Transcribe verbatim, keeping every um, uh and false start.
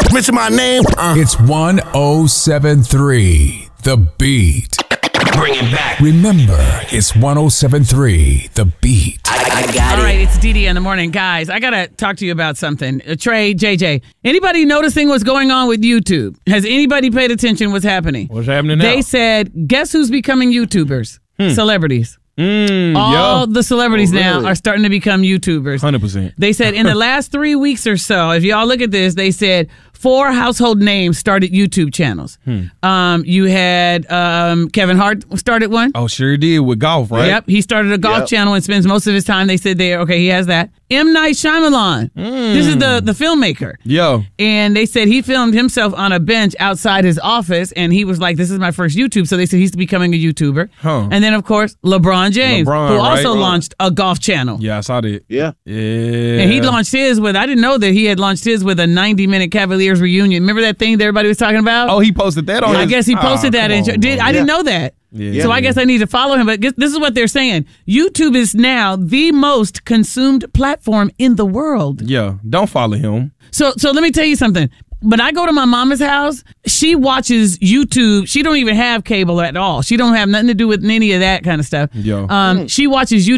Mention my name. Uh. It's one oh seven three, The Beat. Bring it back. Remember, it's one oh seven three, The Beat. I, I got All it. All right, it's Dee Dee in the morning. Guys, I got to talk to you about something. Uh, Trey, J J, anybody noticing what's going on with YouTube? Has anybody paid attention what's happening? What's happening now? They said, guess who's becoming YouTubers? Hmm. Celebrities. Mm, All yo. the celebrities Oh, really? now are starting to become YouTubers. one hundred percent. They said in the last three weeks or so, if y'all look at this, they said four household names started YouTube channels. Hmm. Um, you had um, Kevin Hart started one. Oh, sure did with golf, right? Yep, he started a golf Yep. channel and spends most of his time. They said there, okay, he has that. M. Night Shyamalan. This is the the filmmaker. Yo. And they said he filmed himself on a bench outside his office, and he was like, this is my first YouTube. So they said he's becoming a YouTuber. Huh. And then, of course, LeBron James, LeBron, who right? also Right. launched a golf channel. Yeah, I saw that. Yeah. Yeah. And he launched his with, I didn't know that he had launched his with a ninety-minute Cavaliers reunion. Remember that thing that everybody was talking about? Oh, he posted that on I his- guess he posted Oh, that. come And on, did, bro. I didn't Yeah. know that. Yeah. So I guess I need to follow him. But this is what they're saying. YouTube is now the most consumed platform in the world. Yeah, don't follow him. So so let me tell you something. When I go to my mama's house, she watches YouTube. She don't even have cable at all. She don't have nothing to do with any of that kind of stuff. Yo. Um, she watches YouTube.